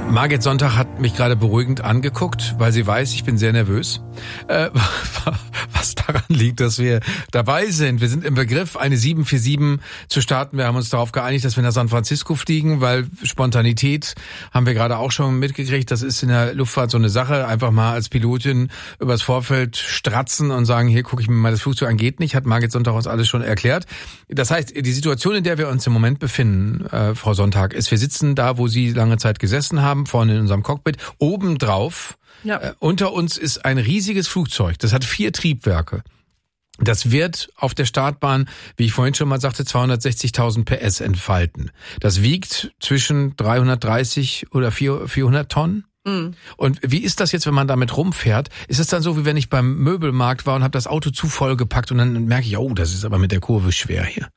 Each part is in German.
Margit Sonntag hat mich gerade beruhigend angeguckt, weil sie weiß, ich bin sehr nervös. Was daran liegt, dass wir dabei sind. Wir sind im Begriff, eine 747 zu starten. Wir haben uns darauf geeinigt, dass wir nach San Francisco fliegen, weil Spontanität haben wir gerade auch schon mitgekriegt. Das ist in der Luftfahrt so eine Sache. Einfach mal als Pilotin übers Vorfeld stratzen und sagen, hier gucke ich mir mal das Flugzeug an, geht nicht. Hat Margit Sonntag uns alles schon erklärt. Das heißt, die Situation, in der wir uns im Moment befinden, Frau Sonntag, ist, wir sitzen da, wo Sie lange Zeit gesessen haben, vorne in unserem Cockpit, obendrauf. Ja. Unter uns ist ein riesiges Flugzeug. Das hat 4 Triebwerke. Das wird auf der Startbahn, wie ich vorhin schon mal sagte, 260.000 PS entfalten. Das wiegt zwischen 330 oder 400 Tonnen. Mhm. Und wie ist das jetzt, wenn man damit rumfährt? Ist es dann so, wie wenn ich beim Möbelmarkt war und habe das Auto zu voll gepackt und dann merke ich, oh, das ist aber mit der Kurve schwer hier.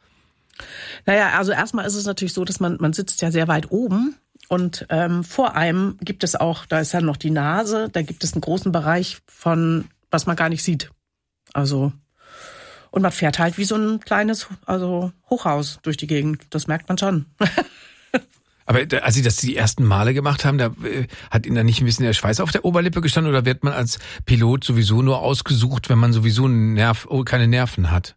Naja, also erstmal ist es natürlich so, dass man sitzt ja sehr weit oben. Und vor einem gibt es auch, da ist ja noch die Nase, da gibt es einen großen Bereich von, was man gar nicht sieht. Also, und man fährt halt wie so ein kleines, Hochhaus durch die Gegend. Das merkt man schon. Aber als Sie das die ersten Male gemacht haben, da hat Ihnen da nicht ein bisschen der Schweiß auf der Oberlippe gestanden oder wird man als Pilot sowieso nur ausgesucht, wenn man sowieso keine Nerven hat?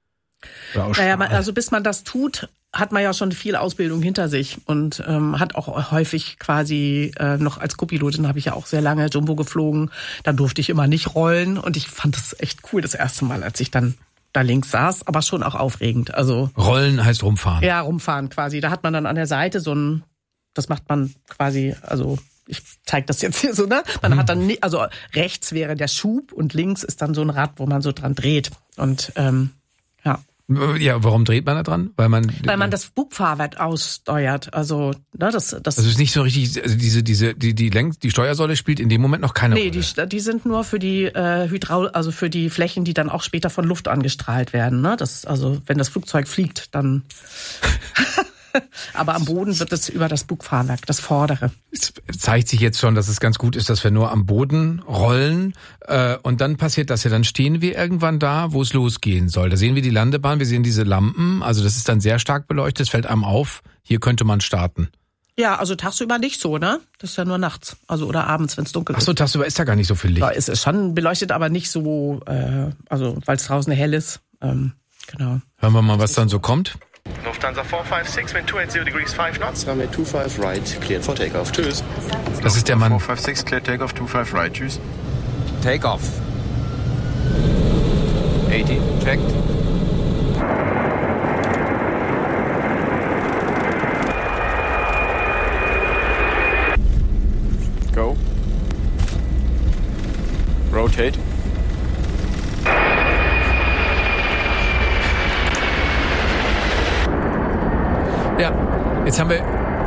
Naja, also bis man das tut, hat man ja schon viel Ausbildung hinter sich und hat auch häufig quasi noch als Co-Pilotin habe ich ja auch sehr lange Jumbo geflogen. Dann durfte ich immer nicht rollen und ich fand das echt cool das erste Mal, als ich dann da links saß, aber schon auch aufregend. Also Rollen heißt rumfahren. Ja, rumfahren quasi. Da hat man dann an der Seite das macht man quasi, also ich zeige das jetzt hier so, ne? Man hat dann, also rechts wäre der Schub und links ist dann so ein Rad, wo man so dran dreht und ja. Ja, warum dreht man da dran? Weil man das Bugfahrwerk aussteuert. Also, ne, das ist nicht so richtig, also die Steuersäule spielt in dem Moment noch keine Rolle. Nee, die sind nur für die also für die Flächen, die dann auch später von Luft angestrahlt werden, ne? Also, wenn das Flugzeug fliegt, dann aber am Boden wird es über das Bugfahrwerk, das vordere. Es zeigt sich jetzt schon, dass es ganz gut ist, dass wir nur am Boden rollen. Und dann passiert das ja, dann stehen wir irgendwann da, wo es losgehen soll. Da sehen wir die Landebahn, wir sehen diese Lampen. Also das ist dann sehr stark beleuchtet, es fällt einem auf, hier könnte man starten. Ja, also tagsüber nicht so, ne? Das ist ja nur nachts, also oder abends, wenn es dunkel ist. Ach so, tagsüber ist da gar nicht so viel Licht. Ja, es ist schon beleuchtet, aber nicht so, weil es draußen hell ist. Genau. Hören wir mal, was dann so kommt. Lufthansa 456, wind 280 degrees 5 knots. Runway 25 right, cleared for takeoff. Tschüss. Das ist der Mann. 456, cleared takeoff, 25 right. Tschüss. Takeoff. 80, checked. Go. Rotate. Ja, jetzt haben wir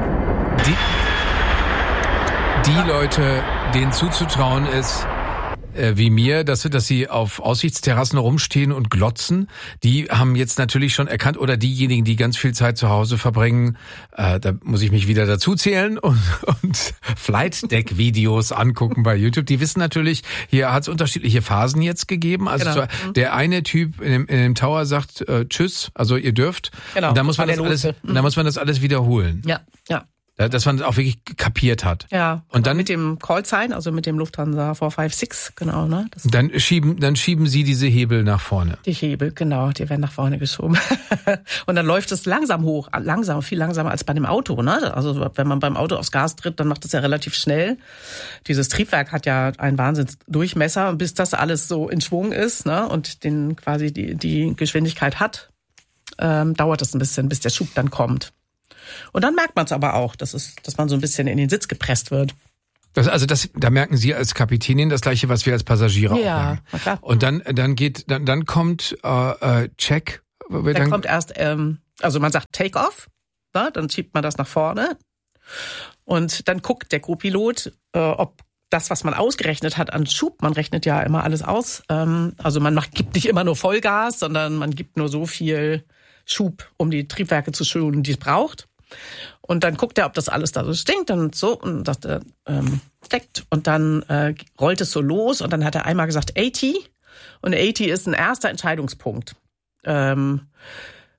die Leute, denen zuzutrauen ist, wie mir, dass sie auf Aussichtsterrassen rumstehen und glotzen, die haben jetzt natürlich schon erkannt, oder diejenigen, die ganz viel Zeit zu Hause verbringen, da muss ich mich wieder dazu zählen und Flight Deck Videos angucken bei YouTube. Die wissen natürlich, hier hat es unterschiedliche Phasen jetzt gegeben. Also genau. Der eine Typ in dem Tower sagt Tschüss, also ihr dürft. Genau. Und dann muss man das alles wiederholen. Ja, ja. Dass man auch wirklich kapiert hat. Ja. Und dann mit dem Call-Sign, also mit dem Lufthansa 456, genau, ne? Dann schieben Sie diese Hebel nach vorne. Die Hebel, genau, die werden nach vorne geschoben. Und dann läuft es langsam hoch, viel langsamer als bei dem Auto, ne? Also wenn man beim Auto aufs Gas tritt, dann macht es ja relativ schnell. Dieses Triebwerk hat ja einen Wahnsinnsdurchmesser, und bis das alles so in Schwung ist, ne? Und quasi die Geschwindigkeit hat, dauert es ein bisschen, bis der Schub dann kommt. Und dann merkt man es aber auch, dass man so ein bisschen in den Sitz gepresst wird. Da merken Sie als Kapitänin das Gleiche, was wir als Passagiere auch merken. Ja, klar. Und dann kommt Check. Dann kommt erst, also man sagt Take-off, ne? Dann schiebt man das nach vorne. Und dann guckt der Co-Pilot, ob das, was man ausgerechnet hat an Schub, man rechnet ja immer alles aus. Also man gibt nicht immer nur Vollgas, sondern man gibt nur so viel Schub, um die Triebwerke zu schonen, die es braucht. Und dann guckt er, ob das alles da so stinkt und so, und sagt er, steckt. Und dann rollt es so los, und dann hat er einmal gesagt 80, und 80 ist ein erster Entscheidungspunkt. Das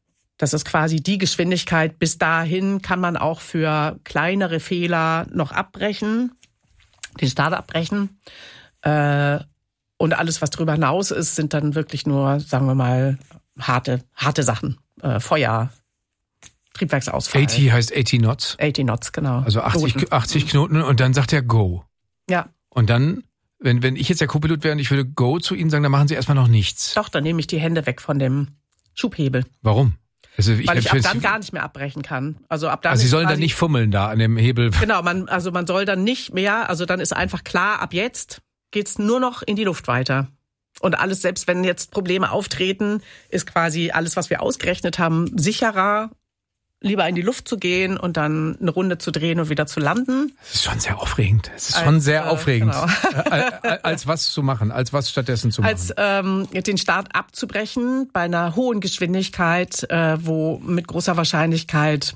Das ist quasi die Geschwindigkeit. Bis dahin kann man auch für kleinere Fehler noch abbrechen, den Start abbrechen. Und alles, was darüber hinaus ist, sind dann wirklich nur, sagen wir mal, harte Sachen. Feuer, Triebwerksausfall. 80 heißt 80 Knots? 80 Knots, genau. Also 80 Knoten und dann sagt er Go. Ja. Und dann, wenn ich jetzt der Co-Pilot wäre und ich würde Go zu Ihnen sagen, dann machen Sie erstmal noch nichts. Doch, dann nehme ich die Hände weg von dem Schubhebel. Warum? Also Weil ich ab dann gar nicht mehr abbrechen kann. Also ab dann. Also Sie sollen dann nicht fummeln da an dem Hebel. Genau, man soll dann nicht mehr, also dann ist einfach klar, ab jetzt geht's nur noch in die Luft weiter. Und alles, selbst wenn jetzt Probleme auftreten, ist quasi alles, was wir ausgerechnet haben, sicherer, lieber in die Luft zu gehen und dann eine Runde zu drehen und wieder zu landen. Das ist schon sehr aufregend. Genau. Als was zu machen, als was stattdessen zu machen. Als den Start abzubrechen bei einer hohen Geschwindigkeit, wo mit großer Wahrscheinlichkeit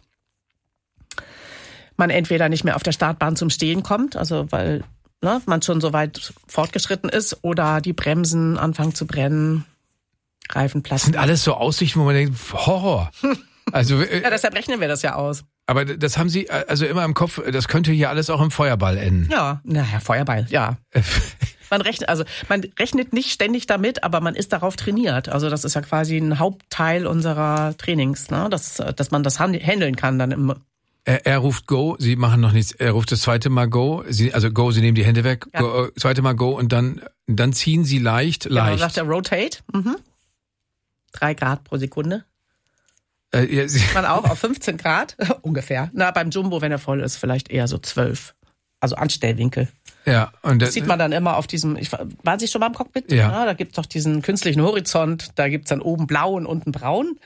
man entweder nicht mehr auf der Startbahn zum Stehen kommt, also weil man schon so weit fortgeschritten ist, oder die Bremsen anfangen zu brennen, Reifen platzen. Das sind alles so Aussichten, wo man denkt, Horror. Also, ja, deshalb rechnen wir das ja aus. Aber das haben Sie also immer im Kopf, das könnte hier alles auch im Feuerball enden. Ja, naja, Feuerball, ja. Man rechnet nicht ständig damit, aber man ist darauf trainiert. Also das ist ja quasi ein Hauptteil unserer Trainings, ne? Dass man das handeln kann dann im. Er ruft Go, Sie machen noch nichts. Er ruft das zweite Mal Go. Sie nehmen die Hände weg. Ja. Go, zweite Mal Go und dann ziehen Sie leicht. Dann sagt er Rotate. 3 Grad pro Sekunde. Man auch auf 15 Grad ungefähr. Na, beim Jumbo, wenn er voll ist, vielleicht eher so 12. Also Anstellwinkel. Ja, und das sieht man dann immer auf diesem. Waren Sie schon mal im Cockpit? Ja. Da gibt's doch diesen künstlichen Horizont. Da gibt's dann oben blau und unten braun.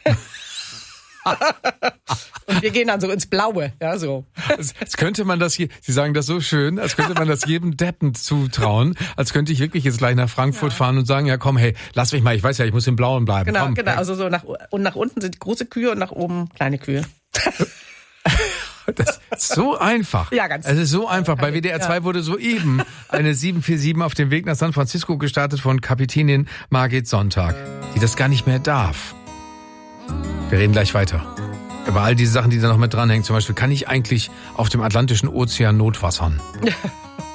Und wir gehen dann so ins Blaue, ja, so. Als könnte man das hier, Sie sagen das so schön, als könnte man das jedem Deppen zutrauen, als könnte ich wirklich jetzt gleich nach Frankfurt fahren und sagen, ja komm, hey, lass mich mal, ich weiß ja, ich muss im Blauen bleiben. Genau, komm, genau, also so nach unten sind große Kühe und nach oben kleine Kühe. Das ist so einfach. Ja, ganz. Es ist so einfach. Bei WDR 2 wurde soeben eine 747 auf dem Weg nach San Francisco gestartet von Kapitänin Margit Sonntag, die das gar nicht mehr darf. Wir reden gleich weiter. Über all diese Sachen, die da noch mit dranhängen. Zum Beispiel, kann ich eigentlich auf dem Atlantischen Ozean notwassern?